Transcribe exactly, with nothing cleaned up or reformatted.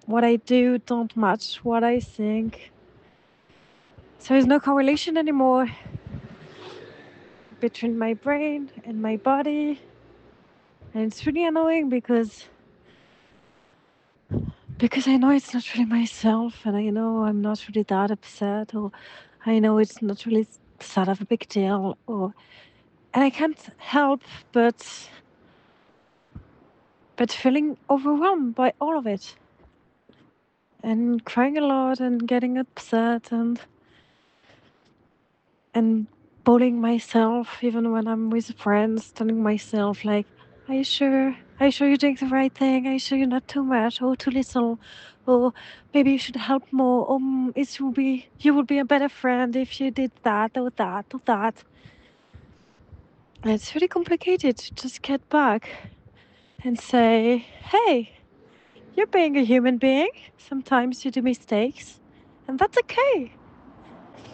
what I do don't match what I think. So there's no correlation anymore between my brain and my body. And it's really annoying because because I know it's not really myself, and I know I'm not really that upset, or I know it's not really that of a big deal, or and I can't help but but feeling overwhelmed by all of it, and crying a lot, and getting upset, and and bullying myself even when I'm with friends, telling myself like, "Are you sure? Are you sure you're doing the right thing? Are you sure you're not too much or too little? Or maybe you should help more. Or mm, it will be you would be a better friend if you did that or that or that." And it's really complicated to just get back and say, "Hey, you're being a human being. Sometimes you do mistakes, and that's okay.